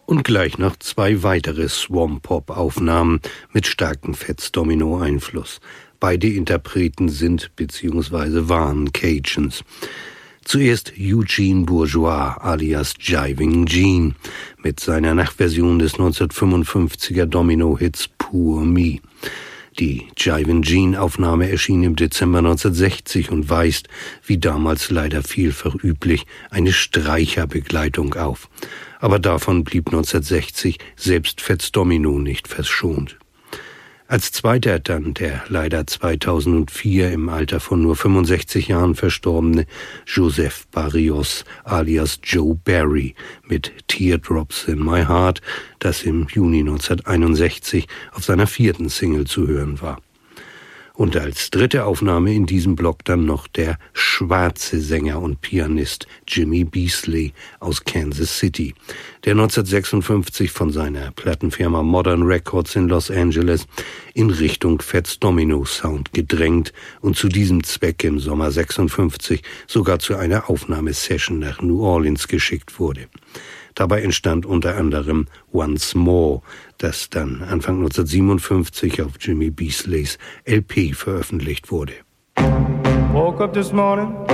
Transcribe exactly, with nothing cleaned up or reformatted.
Und gleich noch zwei weitere Swamp-Pop-Aufnahmen mit starkem Fats-Domino-Einfluss. Beide Interpreten sind bzw. waren Cajuns. Zuerst Eugene Bourgeois alias Jiving Gene mit seiner Nachversion des neunzehnhundertfünfundfünfziger Domino-Hits Poor Me. Die Jiving Gene-Aufnahme erschien im Dezember neunzehnhundertsechzig und weist, wie damals leider vielfach üblich, eine Streicherbegleitung auf. Aber davon blieb neunzehnhundertsechzig selbst Fats Domino nicht verschont. Als zweiter dann der leider zweitausendvier im Alter von nur fünfundsechzig Jahren verstorbene Joseph Barrios alias Joe Barry mit Teardrops in My Heart, das im Juni neunzehnhunderteinundsechzig auf seiner vierten Single zu hören war. Und als dritte Aufnahme in diesem Block dann noch der schwarze Sänger und Pianist Jimmy Beasley aus Kansas City, der neunzehnhundertsechsundfünfzig von seiner Plattenfirma Modern Records in Los Angeles in Richtung Fats Domino Sound gedrängt und zu diesem Zweck im Sommer sechsundfünfzig sogar zu einer Aufnahmesession nach New Orleans geschickt wurde. Dabei entstand unter anderem Once More, das dann Anfang neunzehnhundertsiebenundfünfzig auf Jimmy Beasleys L P veröffentlicht wurde. Woke up this morning.